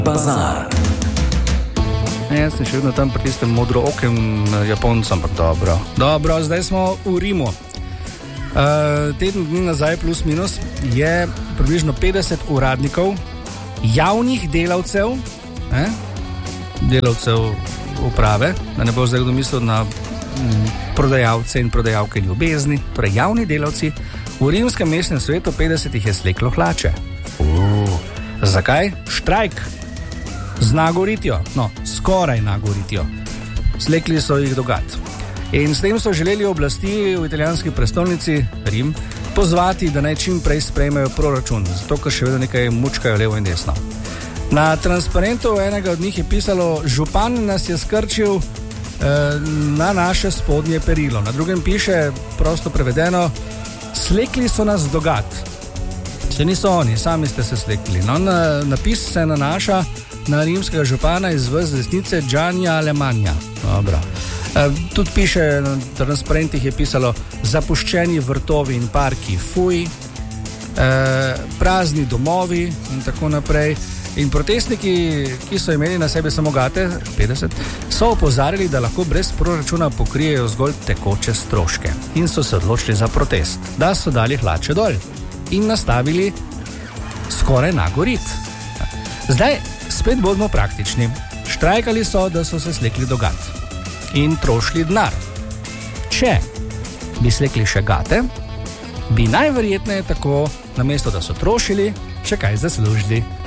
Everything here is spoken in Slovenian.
Bazar. Jaz sem še vedno tam pri tistem modrookem Japoncem, ampak dobro, zdaj smo v Rimu. Teden dni nazaj plus minus je približno 50 uradnikov, javnih delavcev, delavcev uprave, da ne bo zdaj kdo mislil na prodajalce in prodajalke ljubezni, torej javni delavci v rimskem mestnem svetu 50 jih je sleklo hlače. Zakaj? Štrajk. Z nagoritjo, skoraj nagoritjo. Slekli so jih do gat. In s tem so želeli oblasti v italijanski prestolnici Rim pozvati, da naj čim prej sprejmejo proračun, zato ker še vedno nekaj mučkajo levo in desno. Na transparentu enega od njih je pisalo: župan nas je skrčil na naše spodnje perilo. Na drugem piše, prosto prevedeno: slekli so nas do gat. Če niso oni, sami ste se slekli. Napis se nanaša na rimskega župana iz vrst desnice Giannia Alemania. Dobro. Tudi piše, na transparentih je pisalo: zapuščeni vrtovi in parki, fuj, prazni domovi in tako naprej. In protestniki, ki so imeli na sebi samo gate, 50, so opozarjali, da lahko brez proračuna pokrijejo zgolj tekoče stroške. In so se odločili za protest, da so dali hlače dol in nastavili skoraj nagorit. Zdaj spet bodimo praktični. Štrajkali so, da so se slekli do gat in trošili denar. Če bi slekli še gate, bi najverjetneje tako, namesto da so trošili, še kaj zaslužili.